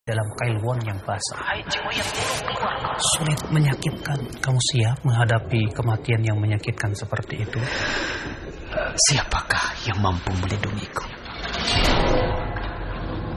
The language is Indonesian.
dalam kail won yang basah. Hai jiwa yang buruk, keluar. Sulit, menyakitkan. Kamu siap menghadapi kematian yang menyakitkan seperti itu? Siapakah yang mampu melindungiku?